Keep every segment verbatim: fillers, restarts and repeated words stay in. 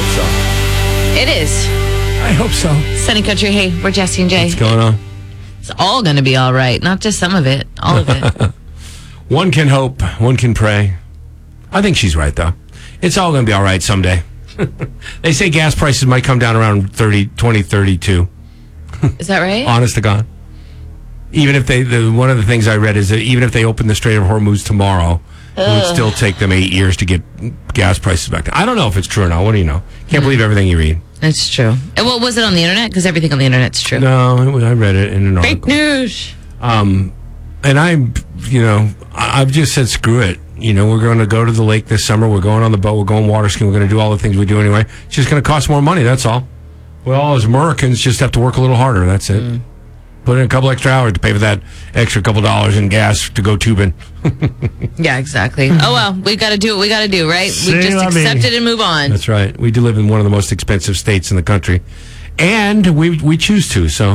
so. It is. I hope so. Sunny Country, hey, we're Jesse and Jay. What's going on? It's all going to be all right. Not just some of it. All of it. One can hope. One can pray. I think she's right, though. It's all going to be all right someday. They say gas prices might come down around thirty, twenty thirty-two. Is that right? Honest to God. Even if they, the, one of the things I read is that even if they open the Strait of Hormuz tomorrow, Ugh. it would still take them eight years to get gas prices back down. I don't know if it's true or not. What do you know? Can't mm. believe everything you read. It's true. And what was it on the internet? Because everything on the internet's true. No, it was, I read it in an article. Fake news. Um, and I, you know, I've just said screw it. You know, we're going to go to the lake this summer. We're going on the boat. We're going water skiing. We're going to do all the things we do anyway. It's just going to cost more money. That's all. Well, as Americans, just have to work a little harder. That's it. Mm. Put in a couple extra hours to pay for that extra couple dollars in gas to go tubing. Yeah, exactly. Oh, well, we got to do what we got to do, right? We just accept it and move on. That's right. We do live in one of the most expensive states in the country. And we we choose to, so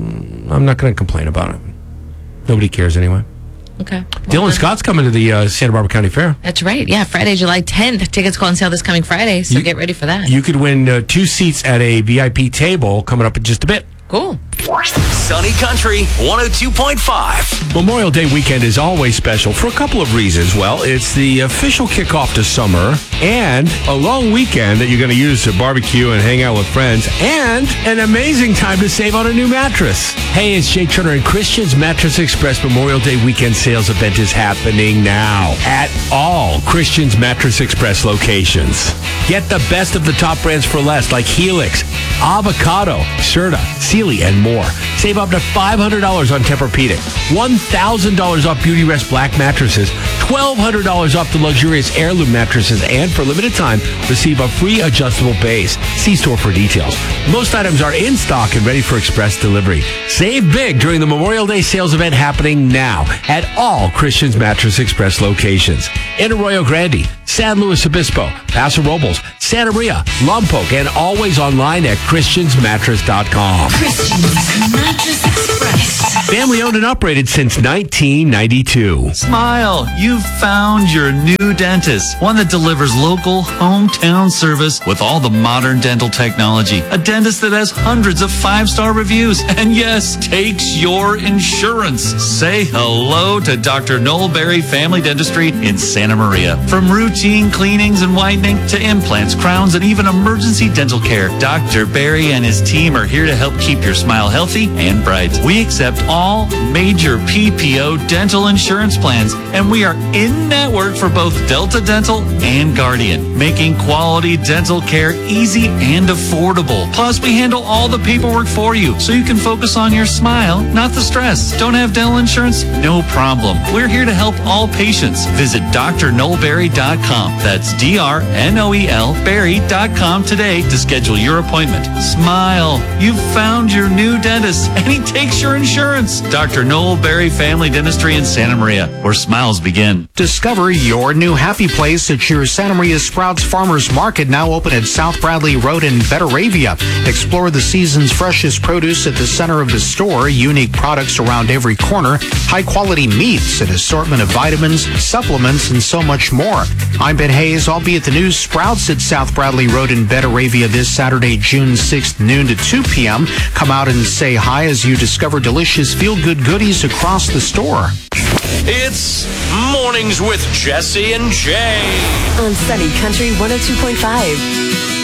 I'm not going to complain about it. Nobody cares anyway. Okay. Dylan well, Scott's coming to the uh, Santa Barbara County Fair. That's right. Yeah, Friday, July tenth. Tickets go on sale this coming Friday, so you, get ready for that. You could win uh, two seats at a V I P table coming up in just a bit. Cool. Sunny Country one oh two point five. Memorial Day weekend is always special for a couple of reasons. Well, it's the official kickoff to summer and a long weekend that you're going to use to barbecue and hang out with friends and an amazing time to save on a new mattress. Hey, it's Jay Turner and Christian's Mattress Express Memorial Day weekend sales event is happening now at all Christian's Mattress Express locations. Get the best of the top brands for less like Helix, Avocado, Serta, Sealy, and more. Save up to five hundred dollars on Tempur-Pedic, one thousand dollars off Beauty Rest Black mattresses, twelve hundred dollars off the luxurious Heirloom mattresses, and for a limited time, receive a free adjustable base. See store for details. Most items are in stock and ready for express delivery. Save big during the Memorial Day sales event happening now at all Christian's Mattress Express locations. In Arroyo Grande, San Luis Obispo, Paso Robles, Santa Maria, Lompoc, and always online at christians mattress dot com. Christian's Mattress Express. Family owned and operated since nineteen ninety-two. Smile, you've found your new dentist. One that delivers local, hometown service with all the modern dental technology. A dentist that has hundreds of five-star reviews. And yes, takes your insurance. Say hello to Doctor Noel Berry Family Dentistry in Santa Maria. From routine cleanings and whitening to implants, crowns, and even emergency dental care, Doctor Berry and his team are here to help keep your smile healthy and bright. We accept all major P P O dental insurance plans, and we are in-network for both Delta Dental and Guardian, making quality dental care easy and affordable. Plus, we handle all the paperwork for you, so you can focus on your smile, not the stress. Don't have dental insurance? No problem. We're here to help all patients. Visit D R noel berry dot com. That's D R N O E L berry dot com today to schedule your appointment. Smile. You've found your new dentist, and he takes your insurance. Doctor Noel Berry Family Dentistry in Santa Maria, where smiles begin. Discover your new happy place at your Santa Maria Sprouts Farmers Market, now open at South Bradley Road in Betaravia. Explore the season's freshest produce at the center of the store, unique products around every corner, high-quality meats, an assortment of vitamins, supplements, and so much more. I'm Ben Hayes. I'll be at the new Sprouts at South Bradley Road in Betaravia this Saturday, June sixth, noon to two p.m. Come out and say hi as you discover delicious feel-good goodies across the store. It's Mornings with Jesse and Jay on Sunny Country one oh two point five.